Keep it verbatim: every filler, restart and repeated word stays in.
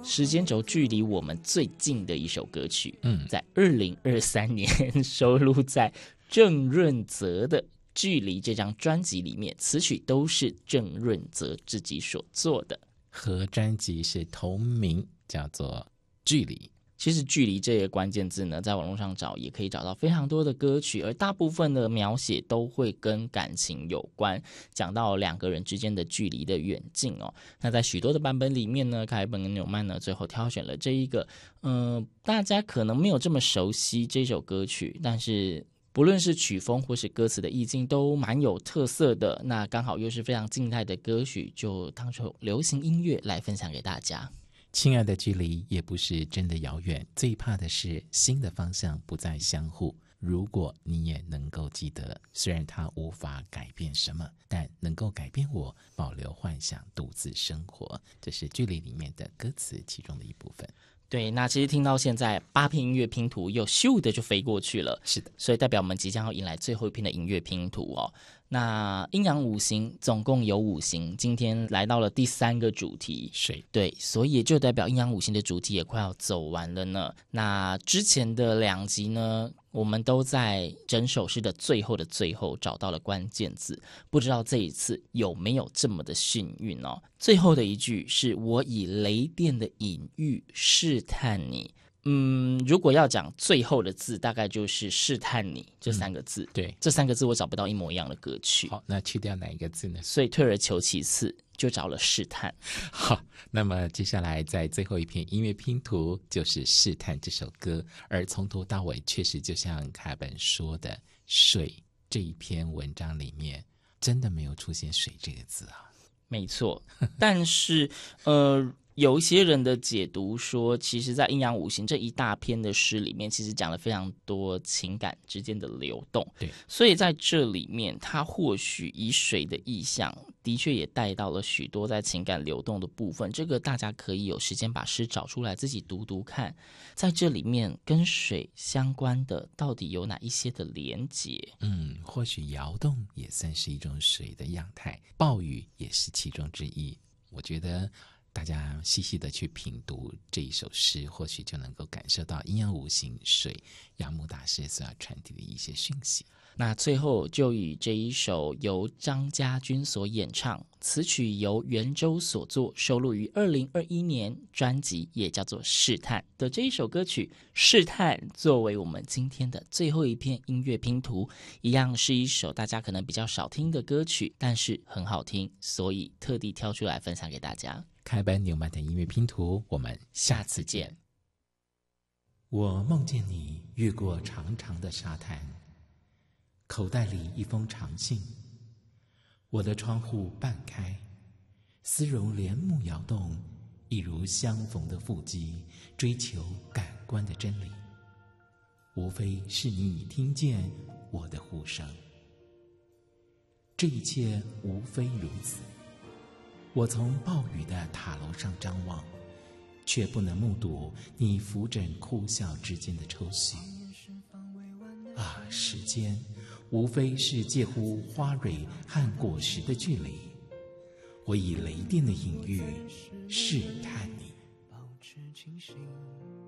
时间轴距离我们最近的一首歌曲， 嗯， 在二零二三年收录在郑润泽的《距离》这张专辑里面，词曲都是郑润泽自己所做的， 和专辑是同名，叫做《距离》。 其实距离这个关键字呢，在网络上找也可以找到非常多的歌曲，而大部分的描写都会跟感情有关，讲到两个人之间的距离的远近哦。那在许多的版本里面呢，凯本跟纽曼呢最后挑选了这一个，呃，大家可能没有这么熟悉这首歌曲，但是不论是曲风或是歌词的意境都蛮有特色的。那刚好又是非常静态的歌曲，就当成流行音乐来分享给大家。 亲爱的，距离也不是真的遥远，最怕的是心的方向不再相互。如果你也能够记得，虽然它无法改变什么，但能够改变我，保留幻想，独自生活。这是距离里面的歌词其中的一部分。 对，那其实听到现在八片音乐拼图又咻的就飞过去了， 是的， 所以代表我们即将要迎来最后一篇的音乐拼图哦。那阴阳五行总共有五行，今天来到了第三个主题水， 对，所以也就代表阴阳五行的主题也快要走完了呢。那之前的两集呢，我们都在整首诗的最后的最后找到了关键字，不知道这一次有没有这么的幸运哦。最后的一句是我以雷电的隐喻试探你，嗯，如果要讲最后的字，大概就是试探你这三个字、 嗯、对， 这三个字我找不到一模一样的歌曲。 好，那去掉哪一个字呢？ 所以退而求其次就找了试探。 好，那么接下来在最后一篇音乐拼图就是试探这首歌，而从头到尾确实就像凯本说的，水这一篇文章里面真的没有出现水这个字啊。 没错，但是呃有一些人的解读说，其实在阴阳五行这一大篇的诗里面，其实讲了非常多情感之间的流动。 对， 所以在这里面，它或许以水的意象，的确也带到了许多在情感流动的部分。这个大家可以有时间把诗找出来自己读读看，在这里面跟水相关的到底有哪一些的连结？ 嗯，或许摇动也算是一种水的样态，暴雨也是其中之一。我觉得大家细细的去品读这一首诗，或许就能够感受到阴阳五行水杨牧大师所要传递的一些讯息。 那最后就以这一首由张家军所演唱，词曲由袁周所作，收录于二零二一年专辑也叫做《试探》的这一首歌曲《试探》，作为我们今天的最后一篇音乐拼图，一样是一首大家可能比较少听的歌曲，但是很好听，所以特地挑出来分享给大家。 开班纽曼的音乐拼图，我们下次见。我梦见你越过长长的沙滩，口袋里一封长信，我的窗户半开，丝绒帘幕摇动，一如相逢的腹肌，追求感官的真理，无非是你已听见我的呼声。这一切无非如此。我从暴雨的塔楼上张望，却不能目睹你扶枕哭笑之间的抽搐。啊，时间无非是介乎花蕊和果实的距离，我以雷电的隐喻试探你。保持清醒